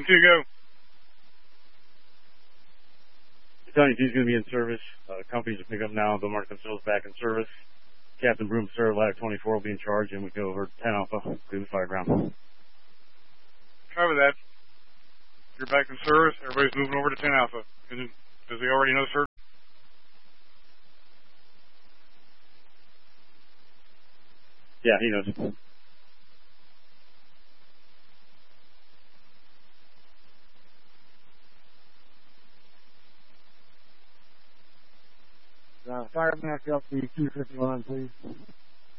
2, go. Battalion 2 is going to be in service. Companies will pick up now. They'll mark themselves back in service. Captain Broom, sir, Ladder 24 will be in charge, and we go over 10 Alpha, clear the fire ground. Cover that. You're back in service. Everybody's moving over to 10 Alpha. Does he already know, sir? Yeah, he knows. Fire back up the 251, please.